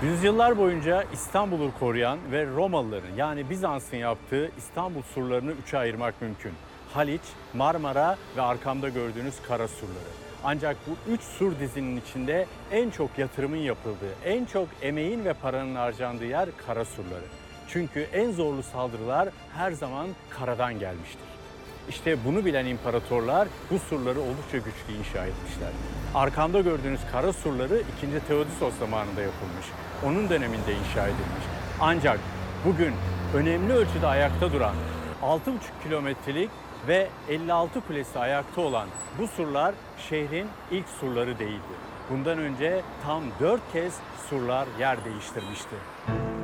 Yüzyıllar boyunca İstanbul'u koruyan ve Romalıların yani Bizans'ın yaptığı İstanbul surlarını üçe ayırmak mümkün. Haliç, Marmara ve arkamda gördüğünüz kara surları. Ancak bu üç sur dizinin içinde en çok yatırımın yapıldığı, en çok emeğin ve paranın harcandığı yer kara surları. Çünkü en zorlu saldırılar her zaman karadan gelmiştir. İşte bunu bilen imparatorlar bu surları oldukça güçlü inşa etmişler. Arkamda gördüğünüz kara surları 2. Teodisos zamanında yapılmış. Onun döneminde inşa edilmiş. Ancak bugün önemli ölçüde ayakta duran 6,5 kilometrelik ve 56 kulesi ayakta olan bu surlar şehrin ilk surları değildi. Bundan önce tam 4 kez surlar yer değiştirmişti.